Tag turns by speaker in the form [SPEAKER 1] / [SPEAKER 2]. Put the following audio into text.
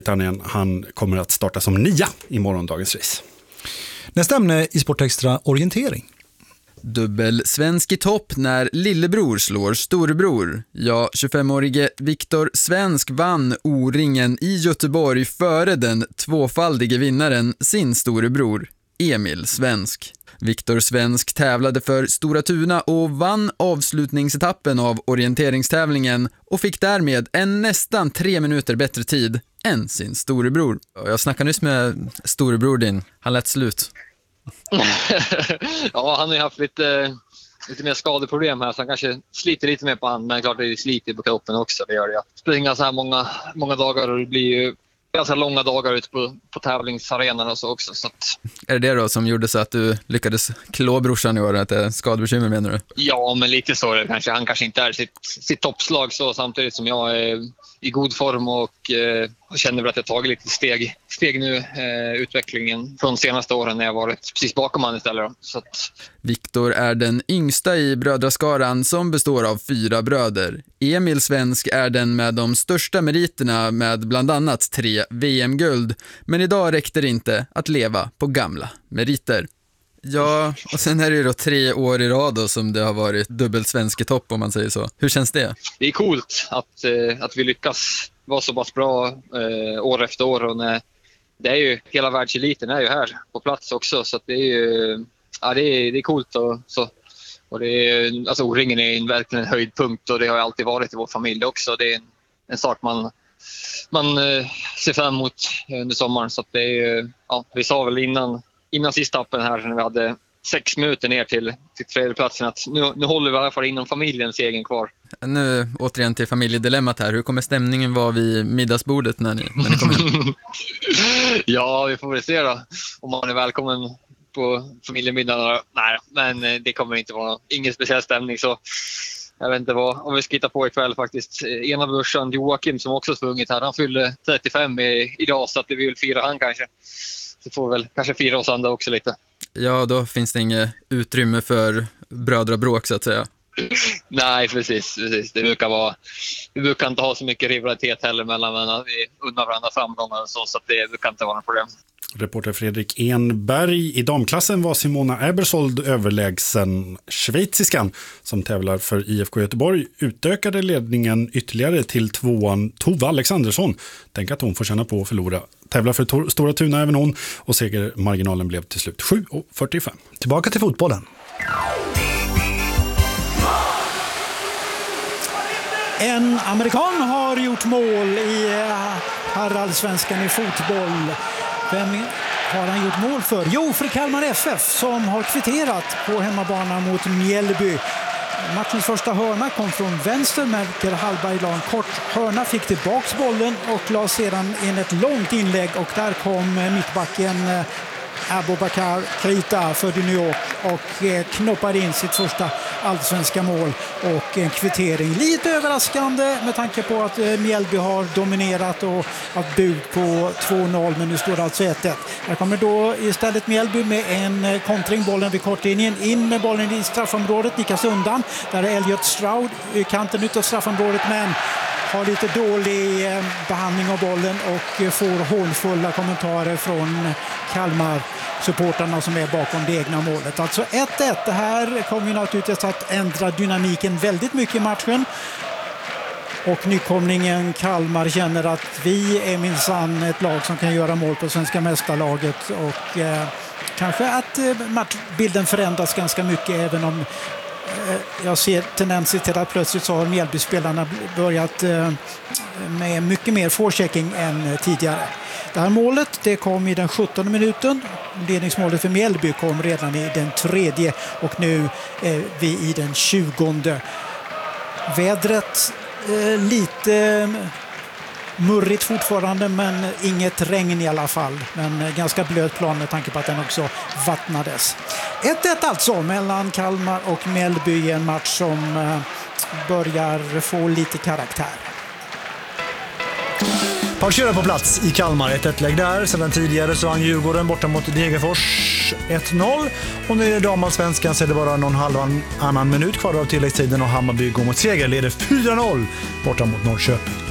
[SPEAKER 1] Han kommer att starta som 9 i morgondagens race.
[SPEAKER 2] Nästa ämne i Sportextra, orientering.
[SPEAKER 3] Dubbel svensk i topp när lillebror slår storebror. Ja, 25-årige Viktor Svensk vann O-ringen i Göteborg före den tvåfaldige vinnaren, sin storebror Emil Svensk. Viktor Svensk tävlade för Stora Tuna och vann avslutningsetappen av orienteringstävlingen och fick därmed en nästan 3 minuter bättre tid än sin storebror. Jag snackade nyss med storebror din. Han lät slut.
[SPEAKER 4] Ja, han har ju haft lite mer skadeproblem här, så han kanske sliter lite mer på hand, men klart det sliter på kroppen också, det gör det. Springa så här många dagar och det blir ju ganska långa dagar ute på tävlingsarenan och så också. Så att...
[SPEAKER 3] Är det då som gjorde så att du lyckades klå brorsan i år, att det är skadebekymmer menar du?
[SPEAKER 4] Ja, men lite så det kanske. Han kanske inte är sitt toppslag så, samtidigt som jag är i god form och känner väl att jag tagit lite steg nu, utvecklingen från senaste åren när jag varit precis bakom han istället då. Så att...
[SPEAKER 3] Viktor är den yngsta i brödraskaran som består av 4 bröder. Emil Svensk är den med de största meriterna med bland annat 3 VM-guld. Men idag räckte det inte att leva på gamla meriter. Ja, och sen är det ju då 3 år i rad då som det har varit dubbel svensk i topp, om man säger så. Hur känns det?
[SPEAKER 4] Det är coolt att vi lyckas vara så pass bra år efter år. Och det är ju, hela världseliten är ju här på plats också, så att det är ju, ja, det är coolt och så. Och det är, alltså O-ringen är verkligen en höjdpunkt, och det har alltid varit i vår familj också. Det är en sak man ser fram emot under sommaren, så att det är, ja, vi sa väl innan sista appen här när vi hade 6 minuter ner till tredjeplatsen att nu håller vi i alla fall inom familjens egen kvar.
[SPEAKER 3] Nu återigen till familjedilemmat här. Hur kommer stämningen vara vid middagsbordet när ni kommer hem?
[SPEAKER 4] Ja, vi får väl se då om man är välkommen på familjemiddagen. Nej, men det kommer inte vara ingen speciell stämning, så jag vet inte om vi ska hitta på ikväll faktiskt. Ena brorsan Joakim som också sprungit här, han fyllde 35 idag, så att vi vill fira han kanske. Så får vi väl kanske fira oss andra också lite. Ja, då finns det inget utrymme för brödrabråk så att säga. Nej, precis. Det brukar inte ha så mycket rivalitet heller mellan vänner. Vi unnar varandra framgångar och så att det brukar inte vara något problem.
[SPEAKER 1] Reporter Fredrik Enberg. I damklassen var Simona Ebersold överlägsen. Schweiziskan som tävlar för IFK Göteborg utökade ledningen ytterligare till 2:an Tova Alexandersson. Tänk att hon får känna på att förlora. Tävlar för Stora Tuna även hon, och segermarginalen blev till slut 7,45.
[SPEAKER 2] Tillbaka till fotbollen. En amerikan har gjort mål i herrallsvenskan i fotboll. Vem har han gjort mål för? Jo, för Kalmar FF som har kvitterat på hemmabana mot Mjällby. Matchens första hörna kom från vänster, Melker Hallberg la en kort hörna, fick tillbaks bollen och la sedan in ett långt inlägg, och där kom mittbacken Abubakar Keita för New York och knoppade in sitt första allsvenska mål och en kvittering. Lite överraskande med tanke på att Mjällby har dominerat och haft bud på 2-0, men nu står det alltså 1-1. Här kommer då istället Mjällby med en kontring, bollen vid kortlinjen, in med bollen i straffområdet, nickas undan. Där är Elliot Stroud i kanten utav straffområdet, men har lite dålig behandling av bollen och får hånfulla kommentarer från Kalmar-supporterna som är bakom det egna målet. Alltså 1-1. Det här kommer ju naturligtvis att ändra dynamiken väldigt mycket i matchen. Och nykomlingen Kalmar känner att vi är minsann ett lag som kan göra mål på svenska mästarlaget, och kanske att matchbilden förändras ganska mycket, även om jag ser tendenser till att plötsligt så har Mjällby-spelarna börjat med mycket mer forechecking än tidigare. Det här målet, det kom i den 17:e minuten. Ledningsmålet för Mjällby kom redan i den 3:e, och nu är vi i den 20:e. Vädret lite murrigt fortfarande, men inget regn i alla fall. Men ganska blöt plan med tanke på att den också vattnades. 1-1 alltså mellan Kalmar och Mjällby i en match som börjar få lite karaktär.
[SPEAKER 5] Paul Scherer på plats i Kalmar. 1-1-lägg där. Sedan tidigare så vann Djurgården borta mot Degerfors 1-0. Och nu är det damallsvenskan, så är det bara någon halvannan minut kvar av tilläggstiden, och Hammarby går mot seger. Leder 4-0 borta mot Norrköping.